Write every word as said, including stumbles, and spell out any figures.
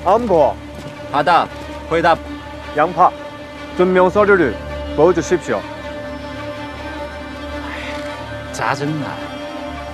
안보, 바다, 회답. 양파, 증명 서류를 보여주십시오. 짜증나.